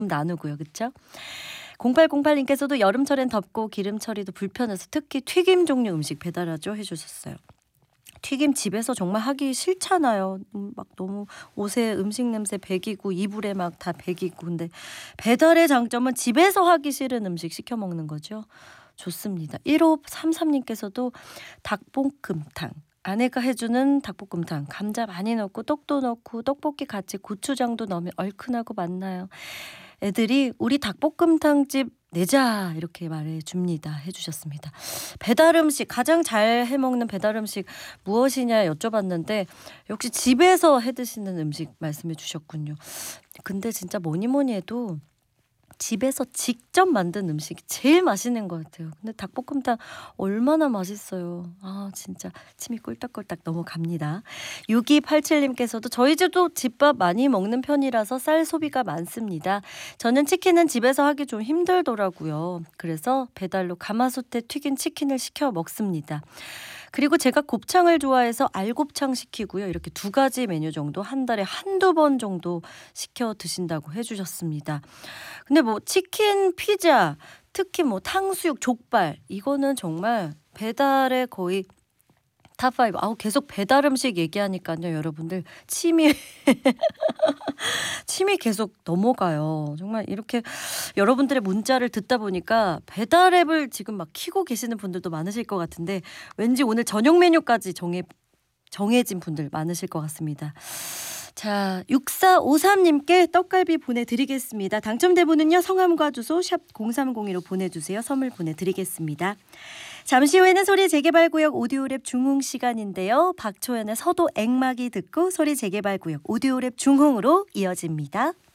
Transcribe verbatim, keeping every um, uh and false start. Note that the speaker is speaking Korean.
나누고요. 그쵸? 공팔공팔님께서도 여름철엔 덥고 기름 처리도 불편해서 특히 튀김 종류 음식 배달하죠 해주셨어요. 튀김 집에서 정말 하기 싫잖아요. 음, 막 너무 옷에 음식 냄새 배기고 이불에 막 다 배기고. 근데 배달의 장점은 집에서 하기 싫은 음식 시켜 먹는 거죠. 좋습니다. 일오삼삼님께서도 닭볶음탕. 아내가 해주는 닭볶음탕. 감자 많이 넣고 떡도 넣고 떡볶이 같이 고추장도 넣으면 얼큰하고 맛나요. 애들이 우리 닭볶음탕집 내자 이렇게 말해줍니다 해주셨습니다. 배달음식 가장 잘 해먹는 배달음식 무엇이냐 여쭤봤는데 역시 집에서 해드시는 음식 말씀해 주셨군요. 근데 진짜 뭐니 뭐니 해도 집에서 직접 만든 음식이 제일 맛있는 것 같아요. 근데 닭볶음탕 얼마나 맛있어요. 아 진짜 침이 꿀떡꿀떡 넘어갑니다. 육이팔칠님께서도 저희 집도 집밥 많이 먹는 편이라서 쌀 소비가 많습니다. 저는 치킨은 집에서 하기 좀 힘들더라고요. 그래서 배달로 가마솥에 튀긴 치킨을 시켜 먹습니다. 그리고 제가 곱창을 좋아해서 알곱창 시키고요. 이렇게 두 가지 메뉴 정도 한 달에 한두 번 정도 시켜 드신다고 해주셨습니다. 근데 뭐 치킨, 피자, 특히 뭐 탕수육, 족발 이거는 정말 배달의 거의 탑파이브. 아우 계속 배달 음식 얘기하니까요. 여러분들 침이 침이 계속 넘어가요. 정말 이렇게 여러분들의 문자를 듣다 보니까 배달 앱을 지금 막 키고 계시는 분들도 많으실 것 같은데 왠지 오늘 저녁 메뉴까지 정해, 정해진 분들 많으실 것 같습니다. 자, 육사오삼님께 떡갈비 보내드리겠습니다. 당첨되분은요 성함과 주소 샵 공삼공이로 보내주세요. 선물 보내드리겠습니다. 잠시 후에는 소리 재개발구역 오디오랩 중흥 시간인데요. 박초연의 서도 앵마기 듣고 소리 재개발구역 오디오랩 중흥으로 이어집니다.